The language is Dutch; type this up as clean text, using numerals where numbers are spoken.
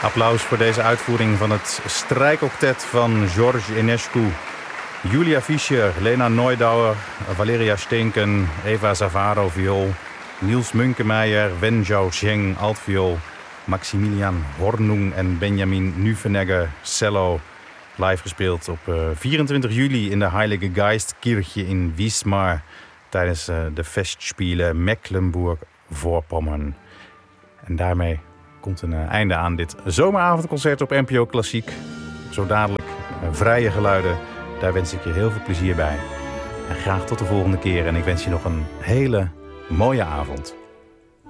Applaus voor deze uitvoering van het strijkoctet van George Enescu. Julia Fischer, Lena Neudauer, Valeria Steenken, Eva Zavaro viool, Niels Munkemeijer, Wen Zhao-Zheng altviool, Maximilian Hornung en Benjamin Nuvenegger cello. Live gespeeld op 24 juli in de Heilige Geistkirche in Wismar tijdens de Festspiele Mecklenburg-Vorpommern. En daarmee komt een einde aan dit zomeravondconcert op NPO Klassiek. Zo dadelijk vrije geluiden. Daar wens ik je heel veel plezier bij. En graag tot de volgende keer. En ik wens je nog een hele mooie avond.